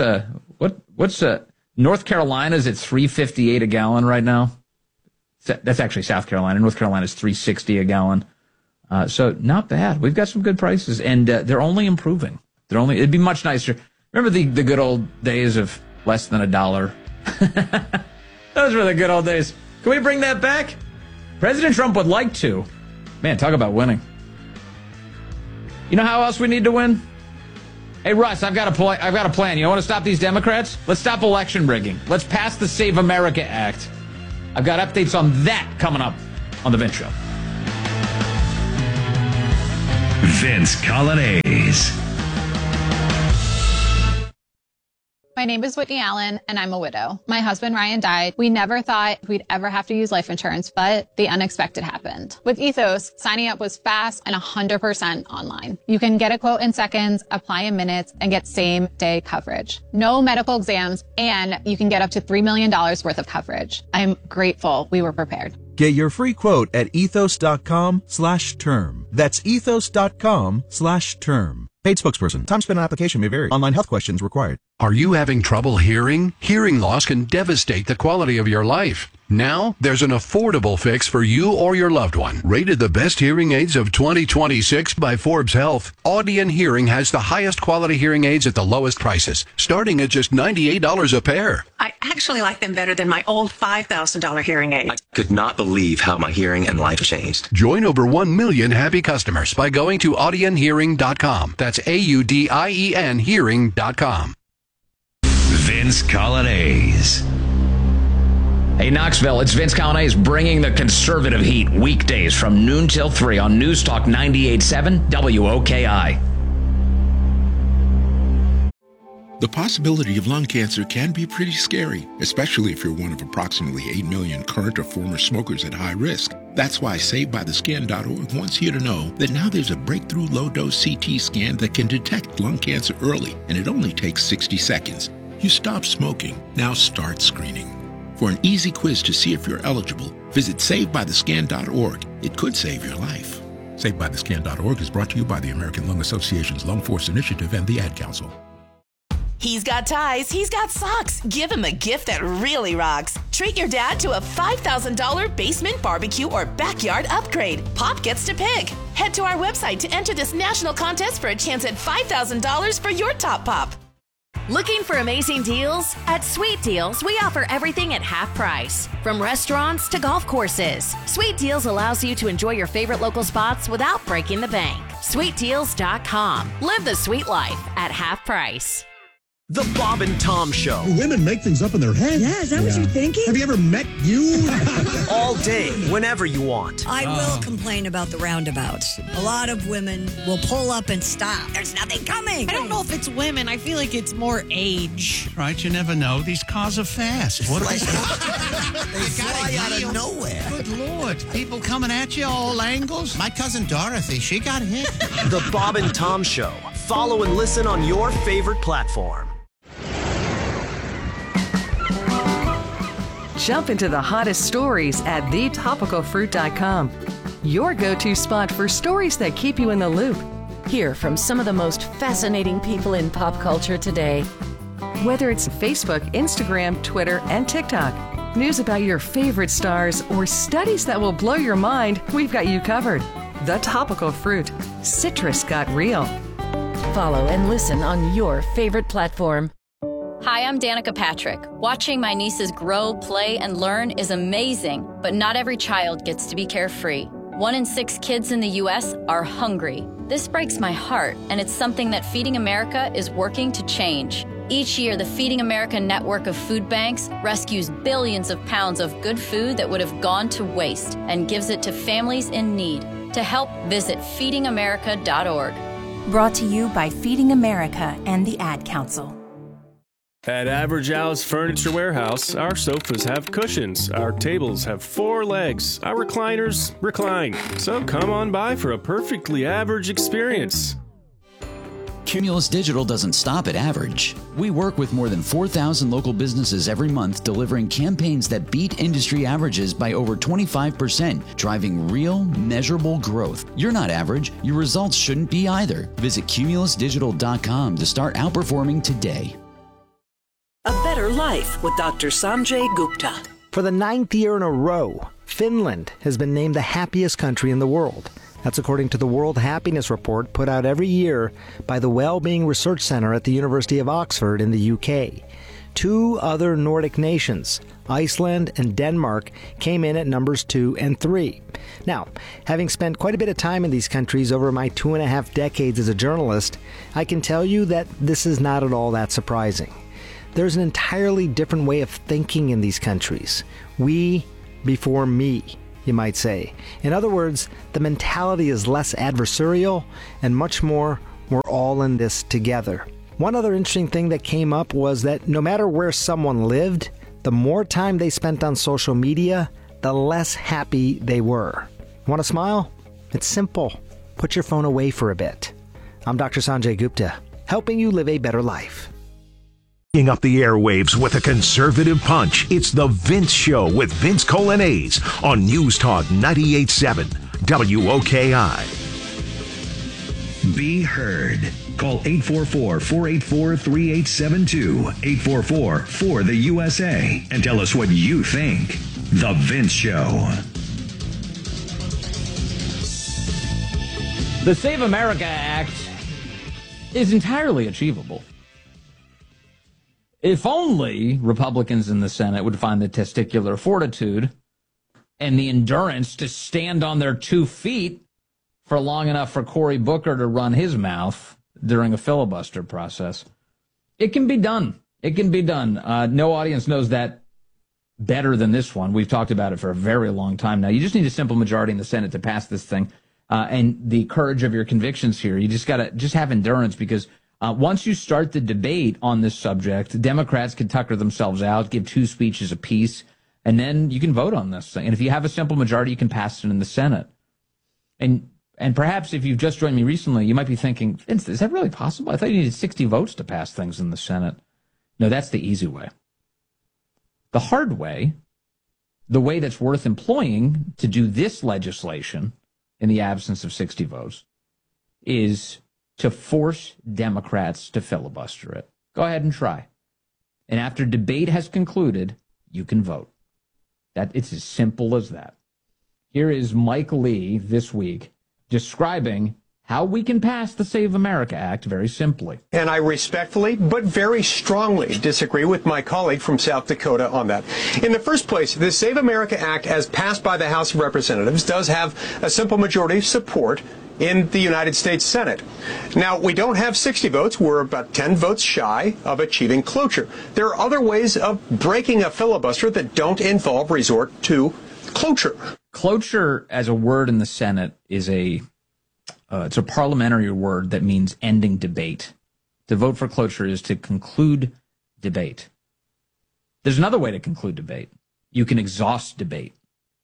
North Carolina's at $3.58 a gallon right now? That's actually South Carolina. North Carolina's $3.60 a gallon. So not bad. We've got some good prices, and they're only improving. It'd be much nicer. Remember the good old days of less than $1. Those were the good old days. Can we bring that back? President Trump would like to. Man, talk about winning. You know how else we need to win? Hey, Russ, I've got a plan. You want to stop these Democrats? Let's stop election rigging. Let's pass the Save America Act. I've got updates on that coming up on The Vince Show. Vince Coglianese. My name is Whitney Allen, and I'm a widow. My husband, Ryan, died. We never thought we'd ever have to use life insurance, but the unexpected happened. With Ethos, signing up was fast and 100% online. You can get a quote in seconds, apply in minutes, and get same-day coverage. No medical exams, and you can get up to $3 million worth of coverage. I'm grateful we were prepared. Get your free quote at ethos.com/term. That's ethos.com/term. Paid spokesperson. Time spent on application may vary. Online health questions required. Are you having trouble hearing? Hearing loss can devastate the quality of your life. Now, there's an affordable fix for you or your loved one. Rated the best hearing aids of 2026 by Forbes Health, Audion Hearing has the highest quality hearing aids at the lowest prices, starting at just $98 a pair. I actually like them better than my old $5,000 hearing aid. I could not believe how my hearing and life changed. Join over 1 million happy customers by going to audionhearing.com. That's AUDIEN hearing.com. Vince Coglianese. Hey, Knoxville, it's Vince Coglianese bringing the conservative heat weekdays from noon till 3 on News Talk 98.7 WOKI. The possibility of lung cancer can be pretty scary, especially if you're one of approximately 8 million current or former smokers at high risk. That's why SaveByTheScan.org wants you to know that now there's a breakthrough low-dose CT scan that can detect lung cancer early, and it only takes 60 seconds. You stop smoking. Now start screening. For an easy quiz to see if you're eligible, visit SaveByTheScan.org. It could save your life. SaveByTheScan.org is brought to you by the American Lung Association's Lung Force Initiative and the Ad Council. He's got ties, he's got socks. Give him a gift that really rocks. Treat your dad to a $5,000 basement barbecue or backyard upgrade. Pop gets to pick. Head to our website to enter this national contest for a chance at $5,000 for your top pop. Looking for amazing deals? At Sweet Deals, we offer everything at half price. From restaurants to golf courses. Sweet Deals allows you to enjoy your favorite local spots without breaking the bank. SweetDeals.com. Live the sweet life at half price. The Bob and Tom Show. Do women make things up in their head? Yeah, is that what you're thinking? Have you ever met you? All day, whenever you want. I will complain about the roundabouts. A lot of women will pull up and stop. There's nothing coming. I don't know if it's women. I feel like it's more age. Right, you never know. These cars are fast. What are they? They fly out of nowhere. Good Lord. People coming at you all angles. My cousin Dorothy, she got hit. The Bob and Tom Show. Follow and listen on your favorite platform. Jump into the hottest stories at thetopicalfruit.com. Your go-to spot for stories that keep you in the loop. Hear from some of the most fascinating people in pop culture today. Whether it's Facebook, Instagram, Twitter, and TikTok, news about your favorite stars, or studies that will blow your mind, we've got you covered. The Topical Fruit. Citrus got real. Follow and listen on your favorite platform. Hi, I'm Danica Patrick. Watching my nieces grow, play, and learn is amazing, but not every child gets to be carefree. 1 in 6 kids in the U.S. are hungry. This breaks my heart, and it's something that Feeding America is working to change. Each year, the Feeding America network of food banks rescues billions of pounds of good food that would have gone to waste and gives it to families in need. To help, visit feedingamerica.org. Brought to you by Feeding America and the Ad Council. At Average Al's Furniture Warehouse, our sofas have cushions, our tables have 4 legs, our recliners recline. So come on by for a perfectly average experience. Cumulus Digital doesn't stop at average. We work with more than 4,000 local businesses every month, delivering campaigns that beat industry averages by over 25%, driving real, measurable growth. You're not average. Your results shouldn't be either. Visit cumulusdigital.com to start outperforming today. A better life with Dr. Sanjay Gupta. For the 9th year in a row, Finland has been named the happiest country in the world. That's according to the World Happiness Report put out every year by the Wellbeing Research Center at the University of Oxford in the UK. 2 other Nordic nations, Iceland and Denmark, came in at numbers 2 and 3. Now, having spent quite a bit of time in these countries over my 2.5 decades as a journalist, I can tell you that this is not at all that surprising. There's an entirely different way of thinking in these countries. We before me, you might say. In other words, the mentality is less adversarial and much more, we're all in this together. One other interesting thing that came up was that no matter where someone lived, the more time they spent on social media, the less happy they were. Want to smile? It's simple. Put your phone away for a bit. I'm Dr. Sanjay Gupta, helping you live a better life. Up the airwaves with a conservative punch. It's The Vince Show with Vince Colanese on News Talk 98.7 WOKI. Be heard. Call 844-484-3872, 844-4-the-USA, and tell us what you think. The Vince Show. The Save America Act is entirely achievable. If only Republicans in the Senate would find the testicular fortitude and the endurance to stand on their 2 feet for long enough for Cory Booker to run his mouth during a filibuster process. It can be done. It can be done. No audience knows that better than this one. We've talked about it for a very long time now. You just need a simple majority in the Senate to pass this thing. And the courage of your convictions here. You just got to just have endurance, because once you start the debate on this subject, Democrats can tucker themselves out, give 2 speeches apiece, and then you can vote on this thing. And if you have a simple majority, you can pass it in the Senate. And perhaps if you've just joined me recently, you might be thinking, Vince, is that really possible? I thought you needed 60 votes to pass things in the Senate. No, that's the easy way. The hard way, the way that's worth employing to do this legislation in the absence of 60 votes, is to force Democrats to filibuster it. Go ahead and try. And after debate has concluded, you can vote. It's as simple as that. Here is Mike Lee this week describing how we can pass the Save America Act very simply. And I respectfully but very strongly disagree with my colleague from South Dakota on that. In the first place, the Save America Act, as passed by the House of Representatives, does have a simple majority of support in the United States Senate. Now, we don't have 60 votes. We're about 10 votes shy of achieving cloture. There are other ways of breaking a filibuster that don't involve resort to cloture. Cloture, as a word in the Senate, is it's a parliamentary word that means ending debate. To vote for cloture is to conclude debate. There's another way to conclude debate. You can exhaust debate.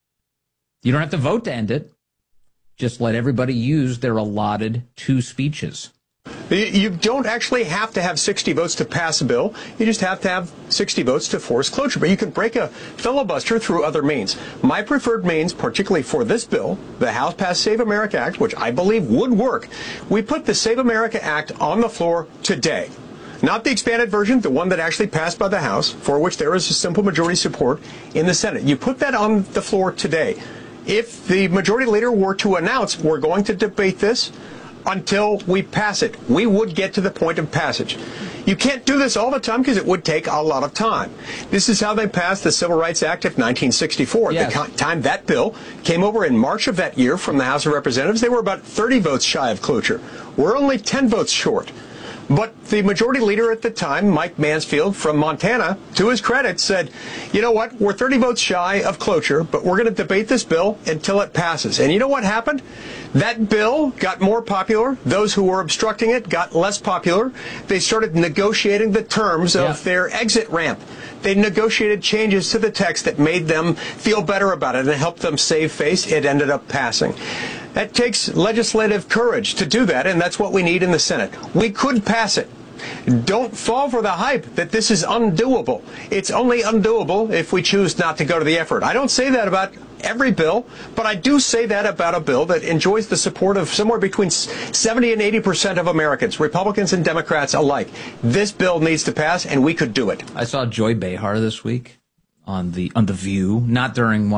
You don't have to vote to end it. Just let everybody use their allotted 2 speeches. You don't actually have to have 60 votes to pass a bill. You just have to have 60 votes to force cloture. But you can break a filibuster through other means. My preferred means, particularly for this bill, the House passed Save America Act, which I believe would work. We put the Save America Act on the floor today. Not the expanded version, the one that actually passed by the House, for which there is a simple majority support in the Senate. You put that on the floor today. If the majority leader were to announce we're going to debate this until we pass it, we would get to the point of passage. You can't do this all the time because it would take a lot of time. This is how they passed the Civil Rights Act of 1964. Yes. At the time that bill came over in March of that year from the House of Representatives, they were about 30 votes shy of cloture. We're only 10 votes short. But the majority leader at the time, Mike Mansfield from Montana, to his credit, said, you know what, we're 30 votes shy of cloture, but we're going to debate this bill until it passes. And you know what happened? That bill got more popular. Those who were obstructing it got less popular. They started negotiating the terms of their exit ramp. They negotiated changes to the text that made them feel better about it and helped them save face. It ended up passing. That takes legislative courage to do that, and that's what we need in the Senate. We could pass it. Don't fall for the hype that this is undoable. It's only undoable if we choose not to go to the effort. I don't say that about every bill, but I do say that about a bill that enjoys the support of somewhere between 70 and 80% of Americans, Republicans and Democrats alike. This bill needs to pass, and we could do it. I saw Joy Behar this week on the View, not during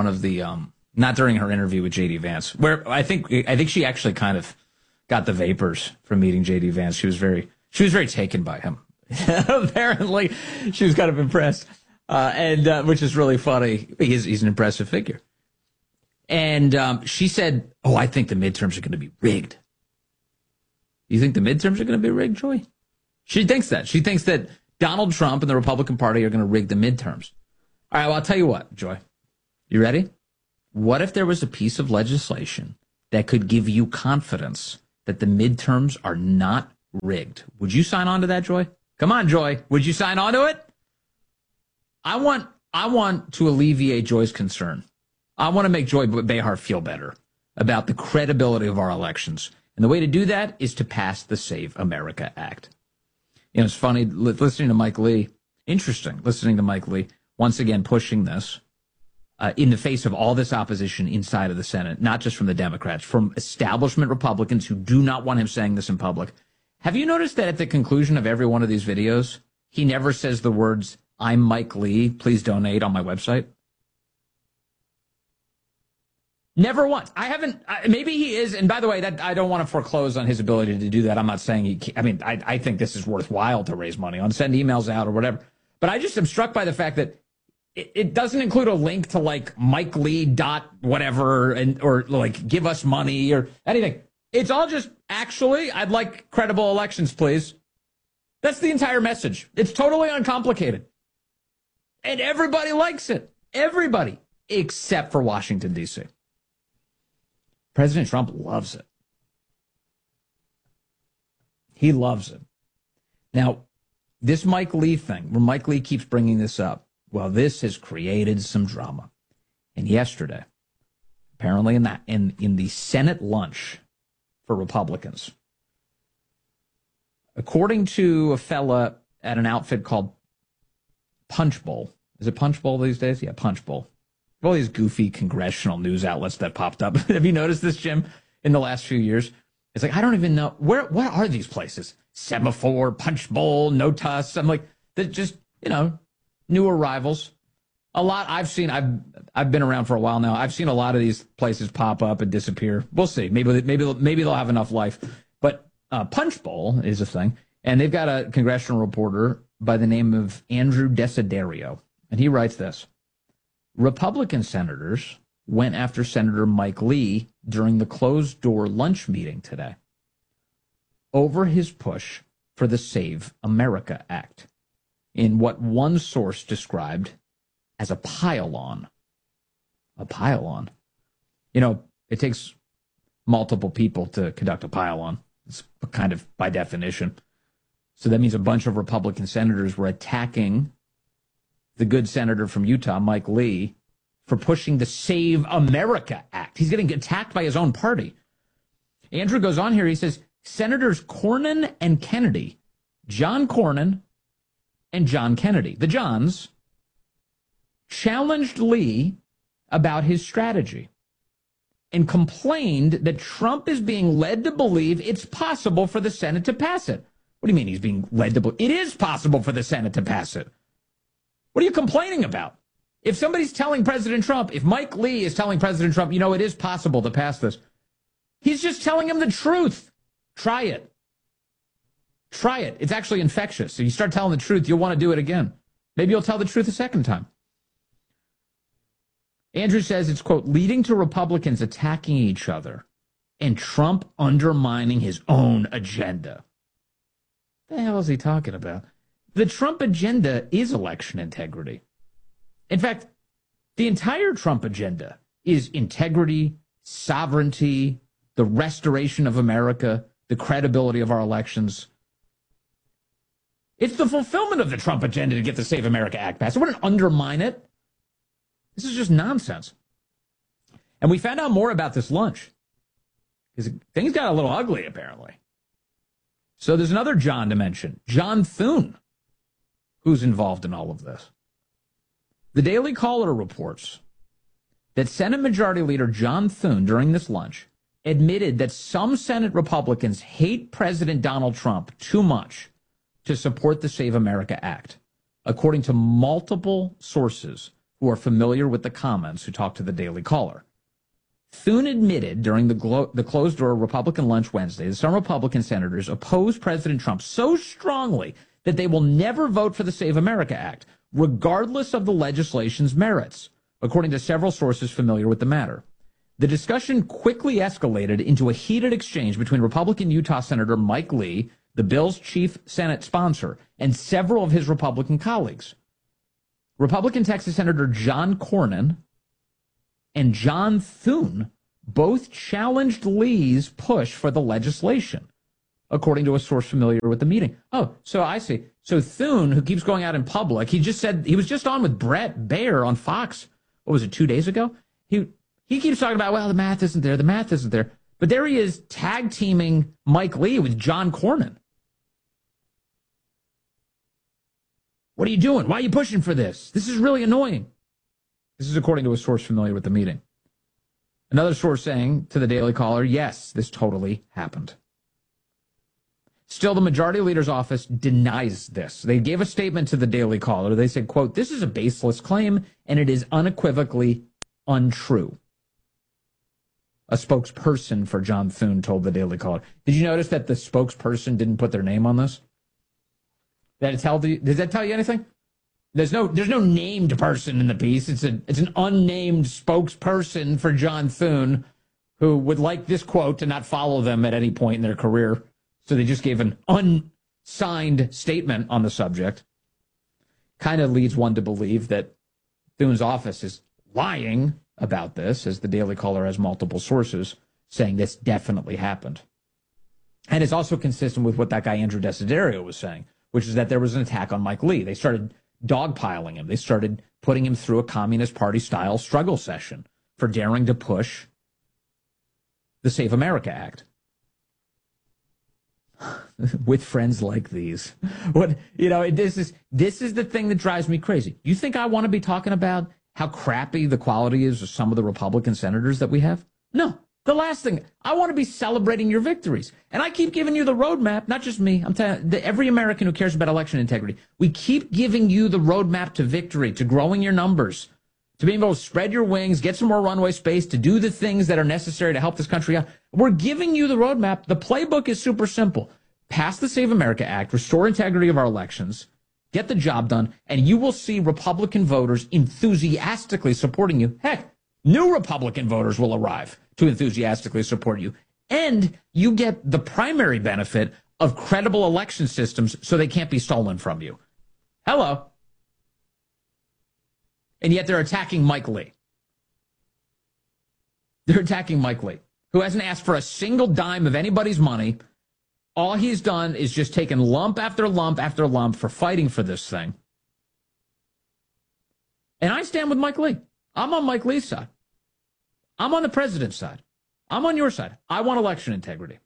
her interview with J.D. Vance, where I think she actually kind of got the vapors from meeting J.D. Vance. She was very taken by him. Apparently, she was kind of impressed, and which is really funny. He's an impressive figure. And she said, "Oh, I think the midterms are going to be rigged." You think the midterms are going to be rigged, Joy? She thinks that. She thinks that Donald Trump and the Republican Party are going to rig the midterms. All right, well, I'll tell you what, Joy. You ready? What if there was a piece of legislation that could give you confidence that the midterms are not rigged? Would you sign on to that, Joy? Come on, Joy. Would you sign on to it? I want to alleviate Joy's concern. I want to make Joy Behar feel better about the credibility of our elections. And the way to do that is to pass the Save America Act. You know, it's funny listening to Mike Lee. Interesting listening to Mike Lee once again pushing this in the face of all this opposition inside of the Senate, not just from the Democrats, from establishment Republicans who do not want him saying this in public. Have you noticed that at the conclusion of every one of these videos, he never says the words, "I'm Mike Lee, please donate on my website"? Never once. I haven't. Maybe he is. And by the way, that I don't want to foreclose on his ability to do that. I'm not saying he can't. I mean, I think this is worthwhile to raise money on, send emails out or whatever. But I just am struck by the fact that it doesn't include a link to like Mike Lee dot whatever or like give us money or anything. It's all just, actually, I'd like credible elections, please. That's the entire message. It's totally uncomplicated. And everybody likes it. Everybody, except for Washington, D.C. President Trump loves it. He loves it. Now, this Mike Lee thing, where Mike Lee keeps bringing this up, well, this has created some drama. And yesterday, apparently in the Senate lunch for Republicans, according to a fella at an outfit called Punch Bowl. Is it Punch Bowl these days? Yeah, Punch Bowl. All these goofy congressional news outlets that popped up. Have you noticed this, Jim, in the last few years? It's like, I don't even know. What are these places? Semaphore, Punch Bowl, Notus. I'm like, they're just, new arrivals. A lot I've seen. I've been around for a while now. I've seen a lot of these places pop up and disappear. We'll see. Maybe they'll have enough life. But Punch Bowl is a thing. And they've got a congressional reporter by the name of Andrew Desiderio. And he writes this. Republican senators went after Senator Mike Lee during the closed-door lunch meeting today over his push for the Save America Act in what one source described as a pile-on. A pile-on. It takes multiple people to conduct a pile-on. It's kind of by definition. So that means a bunch of Republican senators were attacking the good senator from Utah, Mike Lee, for pushing the Save America Act. He's getting attacked by his own party. Andrew goes on here. He says, Senators Cornyn and Kennedy, John Cornyn and John Kennedy, the Johns, challenged Lee about his strategy and complained that Trump is being led to believe it's possible for the Senate to pass it. What do you mean he's being led to believe? It is possible for the Senate to pass it. What are you complaining about? If somebody's telling President Trump, if Mike Lee is telling President Trump, it is possible to pass this, he's just telling him the truth. Try it. Try it. It's actually infectious. If you start telling the truth, you'll want to do it again. Maybe you'll tell the truth a second time. Andrew says it's, quote, leading to Republicans attacking each other and Trump undermining his own agenda. What the hell is he talking about? The Trump agenda is election integrity. In fact, the entire Trump agenda is integrity, sovereignty, the restoration of America, the credibility of our elections. It's the fulfillment of the Trump agenda to get the Save America Act passed. It wouldn't undermine it. This is just nonsense. And we found out more about this lunch because things got a little ugly, apparently. So there's another John to mention, John Thune, who's involved in all of this. The Daily Caller reports that Senate Majority Leader John Thune, during this lunch, admitted that some Senate Republicans hate President Donald Trump too much to support the Save America Act, according to multiple sources who are familiar with the comments who talked to the Daily Caller. Thune admitted during the closed-door Republican lunch Wednesday that some Republican senators opposed President Trump so strongly that they will never vote for the Save America Act, regardless of the legislation's merits, according to several sources familiar with the matter. The discussion quickly escalated into a heated exchange between Republican Utah Senator Mike Lee, the bill's chief Senate sponsor, and several of his Republican colleagues. Republican Texas Senator John Cornyn and John Thune both challenged Lee's push for the legislation, according to a source familiar with the meeting. Oh, so I see. So Thune, who keeps going out in public, he just said, he was just on with Brett Baer on Fox, what was it, 2 days ago? He keeps talking about, well, the math isn't there. But there he is tag teaming Mike Lee with John Cornyn. What are you doing? Why are you pushing for this? This is really annoying. This is according to a source familiar with the meeting. Another source saying to the Daily Caller, yes, this totally happened. Still, the majority leader's office denies this. They gave a statement to the Daily Caller. They said, quote, this is a baseless claim, and it is unequivocally untrue. A spokesperson for John Thune told the Daily Caller. Did you notice that the spokesperson didn't put their name on this? Does that tell you anything? There's no named person in the piece. It's an unnamed spokesperson for John Thune who would like this quote to not follow them at any point in their career. So they just gave an unsigned statement on the subject. Kind of leads one to believe that Thune's office is lying about this, as the Daily Caller has multiple sources saying this definitely happened. And it's also consistent with what that guy Andrew Desiderio was saying, which is that there was an attack on Mike Lee. They started dogpiling him. They started putting him through a Communist Party-style struggle session for daring to push the Save America Act. With friends like these. This is the thing that drives me crazy. You think I want to be talking about how crappy the quality is of some of the Republican senators that we have? No. The last thing, I want to be celebrating your victories. And I keep giving you the roadmap, not just me. I'm telling you, every American who cares about election integrity. We keep giving you the roadmap to victory, to growing your numbers, to being able to spread your wings, get some more runway space, to do the things that are necessary to help this country out. We're giving you the roadmap. The playbook is super simple. Pass the Save America Act, restore integrity of our elections, get the job done, and you will see Republican voters enthusiastically supporting you. Heck, new Republican voters will arrive to enthusiastically support you. And you get the primary benefit of credible election systems so they can't be stolen from you. Hello. And yet they're attacking Mike Lee. They're attacking Mike Lee, who hasn't asked for a single dime of anybody's money. All he's done is just taken lump after lump after lump for fighting for this thing. And I stand with Mike Lee. I'm on Mike Lee's side. I'm on the president's side. I'm on your side. I want election integrity.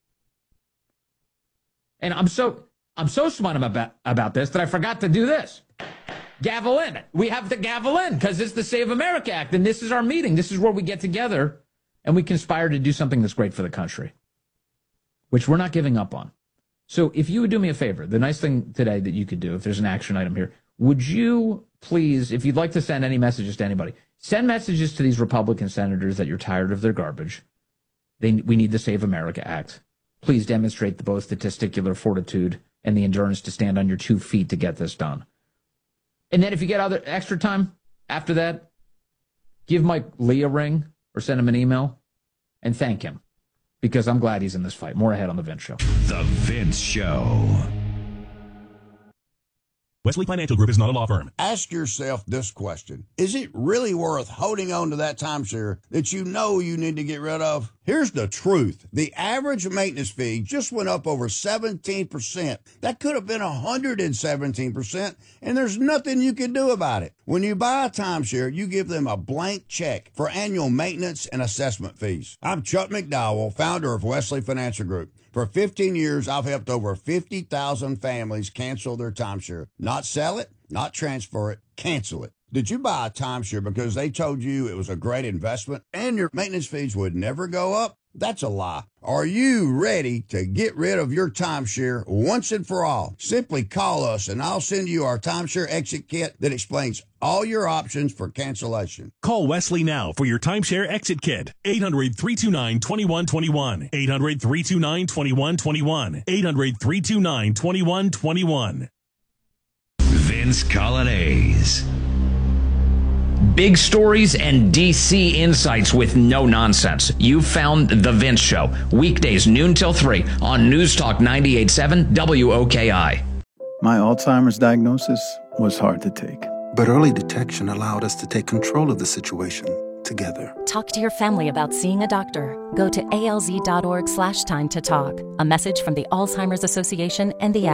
And I'm so smart about this that I forgot to do this. Gavel in. We have to gavel in because it's the Save America Act, and this is our meeting. This is where we get together and we conspire to do something that's great for the country, which we're not giving up on. So if you would do me a favor, the nice thing today that you could do, if there's an action item here, would you please, if you'd like to send any messages to anybody, send messages to these Republican senators that you're tired of their garbage. We need the Save America Act. Please demonstrate both the testicular fortitude and the endurance to stand on your 2 feet to get this done. And then if you get other extra time after that, give Mike Lee a ring or send him an email and thank him, because I'm glad he's in this fight. More ahead on The Vince Show. The Vince Show. Wesley Financial Group is not a law firm. Ask yourself this question. Is it really worth holding on to that timeshare that you know you need to get rid of? Here's the truth. The average maintenance fee just went up over 17%. That could have been 117%, and there's nothing you can do about it. When you buy a timeshare, you give them a blank check for annual maintenance and assessment fees. I'm Chuck McDowell, founder of Wesley Financial Group. For 15 years, I've helped over 50,000 families cancel their timeshare. Not sell it, not transfer it, cancel it. Did you buy a timeshare because they told you it was a great investment and your maintenance fees would never go up? That's a lie. Are you ready to get rid of your timeshare once and for all? Simply call us and I'll send you our timeshare exit kit that explains all your options for cancellation. Call Wesley now for your timeshare exit kit. 800-329-2121. 800-329-2121. 800-329-2121. Vince Colonnese. Big stories and DC insights with no nonsense. You found The Vince Show. Weekdays, noon till 3 on News Talk 98.7 WOKI. My Alzheimer's diagnosis was hard to take. But early detection allowed us to take control of the situation together. Talk to your family about seeing a doctor. Go to alz.org/time to talk. A message from the Alzheimer's Association and the